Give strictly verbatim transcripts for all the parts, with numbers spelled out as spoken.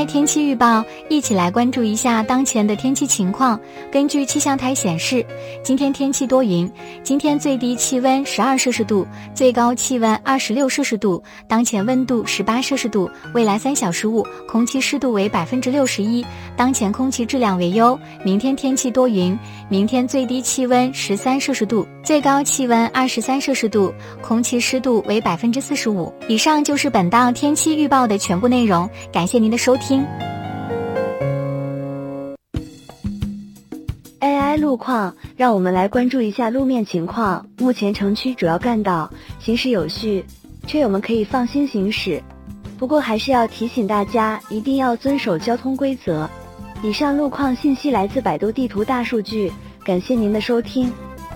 天气预报，一起来关注一下当前的天气情况。根据气象台显示，今天天气多云，今天最低气温十二摄氏度，最高气温二十六摄氏度，当前温度十八摄氏度，未来三小时雾，空气湿度为百分之六十一，当前空气质量为优。明天天气多云，明天最低气温十三摄氏度，最高气温二十三摄氏度，空气湿度为百分之四十五。以上就是本档天气预报的全部内容，感谢您的收听。 A I 路况，让我们来关注一下路面情况。目前城区主要干道行驶有序，车友们可以放心行驶。不过还是要提醒大家，一定要遵守交通规则。以上路况信息来自百度地图大数据，感谢您的收听。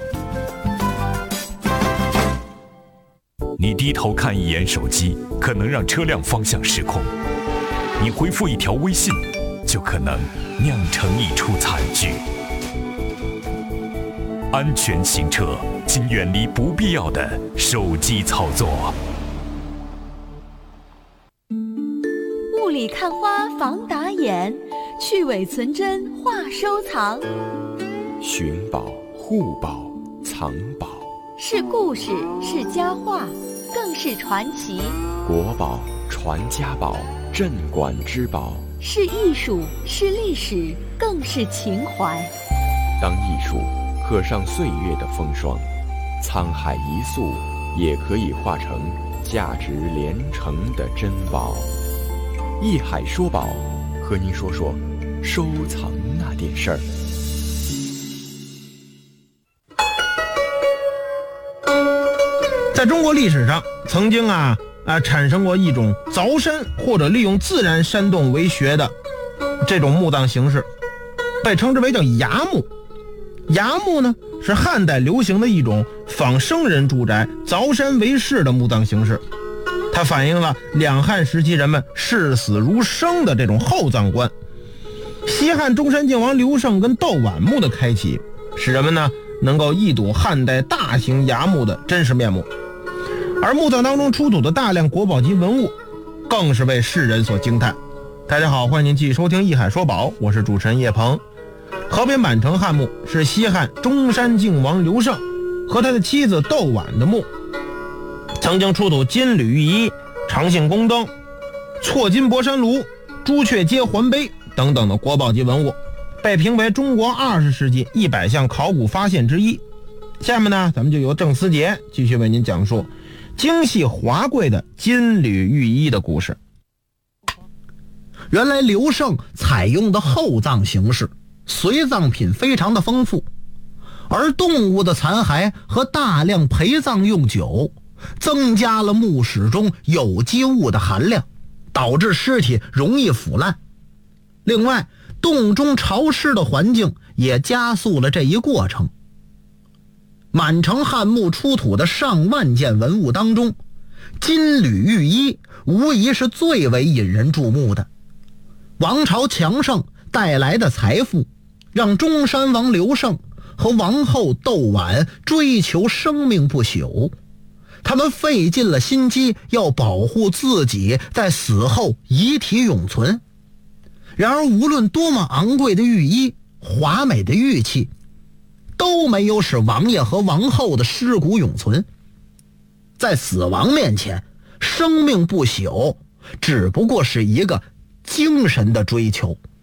你低头看一眼手机，可能让车辆方向失控；你回复一条微信，就可能酿成一出惨剧。安全行车，请远离不必要的手机操作。 雾里看花防打眼，去伪存真话收藏。 寻宝、护宝、藏宝， 是故事，是佳话，更是传奇。 国宝、传家宝、镇馆之宝， 是艺术，是历史，更是情怀。 当艺术刻上岁月的风霜，沧海一粟也可以化成价值连城的珍宝。艺海说宝，和您说说收藏那点事儿。 在中国历史上，曾经啊啊产生过一种凿山或者利用自然山洞为穴的这种墓葬形式，被称之为叫崖墓。崖墓呢是汉代流行的一种仿生人住宅、凿山为室的墓葬形式，它反映了两汉时期人们视死如生的这种厚葬观。西汉中山靖王刘胜跟窦绾墓的开启，使人们呢能够一睹汉代大型崖墓的真实面目。而墓葬当中出土的大量国宝级文物，更是为世人所惊叹。大家好，欢迎您继续收听《艺海说宝》，我是主持人叶鹏。河北满城汉墓是西汉中山靖王刘胜和他的妻子窦绾的墓，曾经出土金缕玉衣、长信宫灯、错金博山炉、朱雀阶环碑等等的国宝级文物，被评为中国二十世纪一百项考古发现之一。下面呢，咱们就由郑思杰继续为您讲述精细华贵的金缕玉衣的故事。 原来刘胜采用的厚葬形式，随葬品非常的丰富，而动物的残骸和大量陪葬用酒增加了墓室中有机物的含量，导致尸体容易腐烂。另外，洞中潮湿的环境也加速了这一过程。满城汉墓出土的上万件文物当中，金缕玉衣无疑是最为引人注目的。王朝强盛带来的财富，让中山王刘胜和王后窦绾追求生命不朽，他们费尽了心机要保护自己在死后遗体永存。然而无论多么昂贵的玉衣、华美的玉器，都没有使王爷和王后的尸骨永存。在死亡面前，生命不朽只不过是一个精神的追求。